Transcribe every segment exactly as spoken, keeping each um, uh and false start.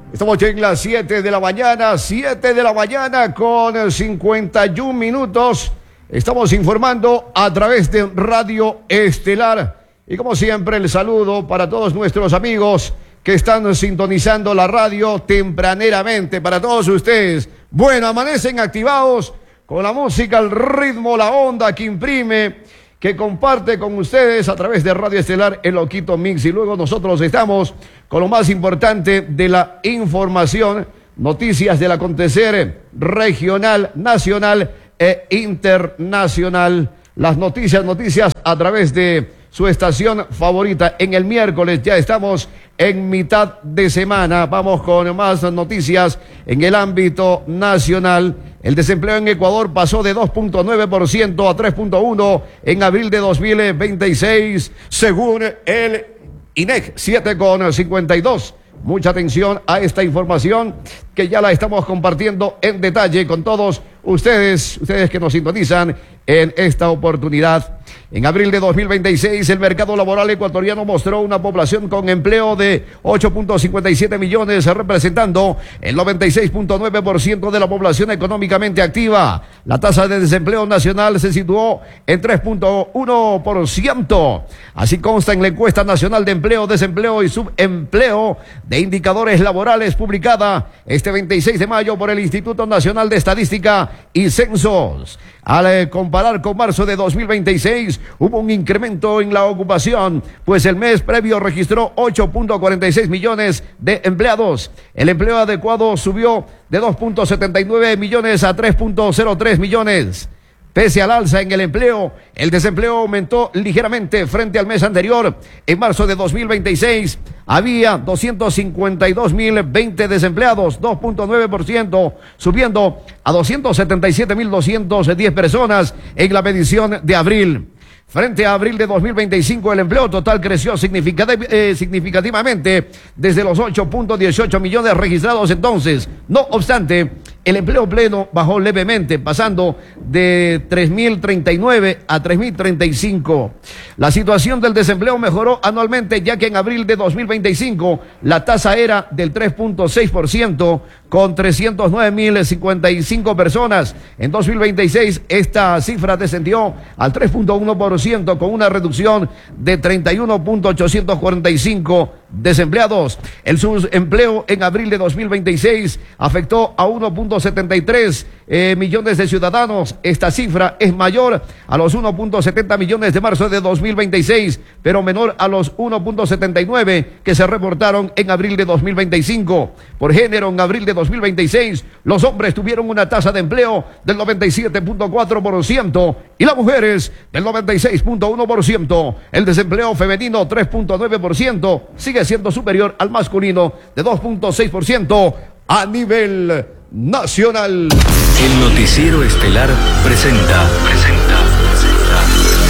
Estamos en las siete de la mañana, siete de la mañana con cincuenta y un minutos. Estamos informando a través de Radio Estelar. Y como siempre, el saludo para todos nuestros amigos que están sintonizando la radio tempraneramente. Para todos ustedes, bueno, amanecen activados con la música, el ritmo, la onda que imprime, que comparte con ustedes a través de Radio Estelar el Loquito Mix. Y luego nosotros estamos con lo más importante de la información, noticias del acontecer regional, nacional e internacional. Las noticias, noticias a través de su estación favorita. En el miércoles ya estamos en mitad de semana. Vamos con más noticias en el ámbito nacional. El desempleo en Ecuador pasó de dos punto nueve por ciento a tres punto uno por ciento en abril de dos mil veintiséis, según el I N E C, siete con cincuenta y dos. Mucha atención a esta información que ya la estamos compartiendo en detalle con todos ustedes, ustedes que nos sintonizan en esta oportunidad. En abril de dos mil veintiséis, el mercado laboral ecuatoriano mostró una población con empleo de ocho punto cincuenta y siete millones, representando el noventa y seis punto nueve por ciento de la población económicamente activa. La tasa de desempleo nacional se situó en tres punto uno por ciento. Así consta en la encuesta nacional de empleo, desempleo y subempleo de indicadores laborales publicada este veintiséis de mayo por el Instituto Nacional de Estadística y Censos. Al eh, comparar con marzo de dos mil veintiséis, hubo un incremento en la ocupación, pues el mes previo registró ocho punto cuarenta y seis millones de empleados. El empleo adecuado subió de dos punto setenta y nueve millones a tres punto cero tres millones. Pese al alza en el empleo, el desempleo aumentó ligeramente frente al mes anterior. En marzo de dos mil veintiséis había doscientos cincuenta y dos mil veinte desempleados, dos punto nueve por ciento, subiendo a doscientos setenta y siete mil doscientos diez personas en la medición de abril. Frente a abril de dos mil veinticinco, el empleo total creció significativ- eh, significativamente desde los ocho punto dieciocho millones registrados entonces. No obstante, el empleo pleno bajó levemente, pasando de tres mil treinta y nueve a tres mil treinta y cinco. La situación del desempleo mejoró anualmente, ya que en abril de dos mil veinticinco la tasa era del tres punto seis por ciento, con trescientos nueve mil cincuenta y cinco personas. En dos mil veintiséis esta cifra descendió al tres punto uno por ciento, con una reducción de treinta y uno mil ochocientos cuarenta y cinco desempleados. El subempleo en abril de dos mil veintiséis afectó a uno punto setenta y tres eh, millones de ciudadanos. Esta cifra es mayor a los uno punto setenta millones de marzo de dos mil veintiséis, pero menor a los uno punto setenta y nueve que se reportaron en abril de dos mil veinticinco. Por género, en abril de dos mil veintiséis, los hombres tuvieron una tasa de empleo del noventa y siete punto cuatro por ciento y las mujeres del noventa y seis punto uno por ciento. El desempleo femenino, tres punto nueve por ciento, sigue siendo superior al masculino de dos punto seis por ciento a nivel nacional. El Noticiero Estelar presenta, presenta, presenta.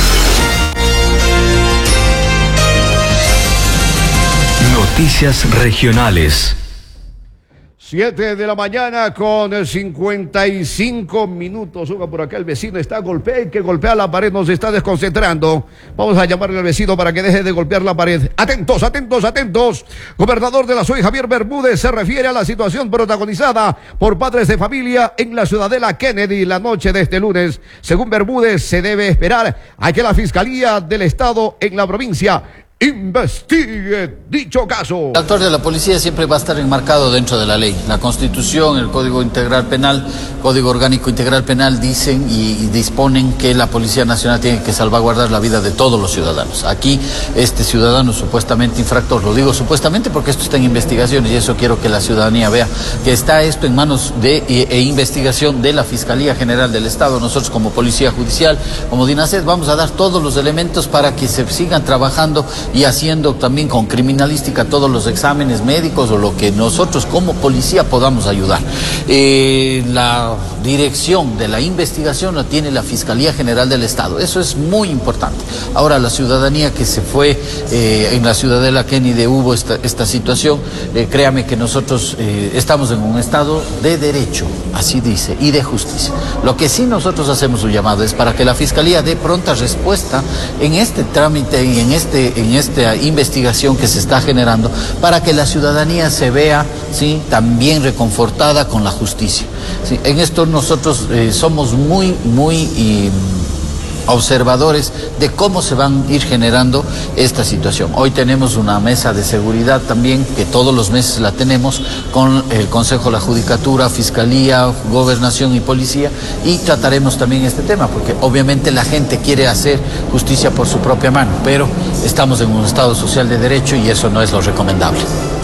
Noticias regionales. Siete de la mañana con cincuenta y cinco minutos. Oiga, por acá el vecino está golpea y que golpea la pared, nos está desconcentrando. Vamos a llamarle al vecino para que deje de golpear la pared. Atentos, atentos, atentos. Gobernador de la S O E, Javier Bermúdez, se refiere a la situación protagonizada por padres de familia en la Ciudadela Kennedy la noche de este lunes. Según Bermúdez, se debe esperar a que la Fiscalía del Estado en la provincia investigue dicho caso. El actor de la policía siempre va a estar enmarcado dentro de la ley. La Constitución, el Código Integral Penal, Código Orgánico Integral Penal dicen y, y disponen que la Policía Nacional tiene que salvaguardar la vida de todos los ciudadanos. Aquí este ciudadano supuestamente infractor, lo digo supuestamente porque esto está en investigación y eso quiero que la ciudadanía vea, que está esto en manos de e, e investigación de la Fiscalía General del Estado. Nosotros como Policía Judicial, como DINASED, vamos a dar todos los elementos para que se sigan trabajando y haciendo también con criminalística todos los exámenes médicos o lo que nosotros como policía podamos ayudar. Eh, la dirección de la investigación la tiene la Fiscalía General del Estado, eso es muy importante. Ahora, la ciudadanía que se fue eh, en la Ciudadela Kennedy hubo esta, esta situación, eh, créame que nosotros eh, estamos en un estado de derecho, así dice, y de justicia. Lo que sí nosotros hacemos un llamado es para que la Fiscalía dé pronta respuesta en este trámite y en este, en esta investigación que se está generando para que la ciudadanía se vea, ¿sí?, también reconfortada con la justicia. ¿Sí? En esto nosotros eh, somos muy, muy y, observadores de cómo se van a ir generando esta situación. Hoy tenemos una mesa de seguridad también, que todos los meses la tenemos, con el Consejo de la Judicatura, Fiscalía, Gobernación y Policía, y trataremos también este tema, porque obviamente la gente quiere hacer justicia por su propia mano, pero estamos en un Estado social de derecho y eso no es lo recomendable.